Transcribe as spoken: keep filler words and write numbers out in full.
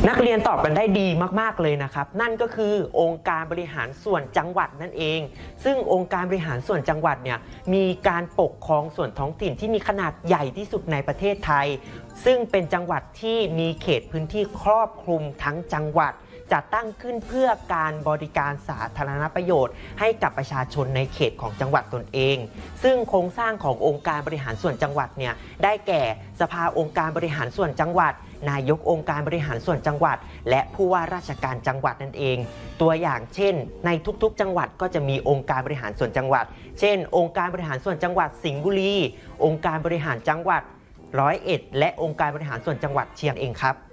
นักเรียนตอบกันได้ดีมากๆเลยนะครับนั่นก็คือองค์การบริหารส่วนจังหวัดนั่นเองซึ่งองค์การบริหารส่วนจังหวัดเนี่ยมีการปกครองส่วนท้องถิ่นที่มีขนาดใหญ่ที่สุดในประเทศไทยซึ่งเป็นจังหวัดที่มีเขตพื้นที่ครอบคลุมทั้งจังหวัดจัดตั้งขึ้นเพื่อการบริการสาธารณประโยชน์ให้กับประชาชนในเขตของจังหวัดตนเองซึ่งโครงสร้างขององค์การบริหารส่วนจังหวัดเนี่ยได้แก่สภาองค์การบริหารส่วนจังหวัดนายกองค์การบริหารส่วนจังหวัดและผู้ว่าราชการจังหวัดนั่นเองตัวอย่างเช่นในทุกๆจังหวัดก็จะมีองค์การบริหารส่วนจังหวัดเช่นองค์การบริหารส่วนจังหวัดสิงห์บุรีองค์การบริหารจังหวัดร้อยเอ็ดและองค์การบริหารส่วนจังหวัดเชียงเองครับ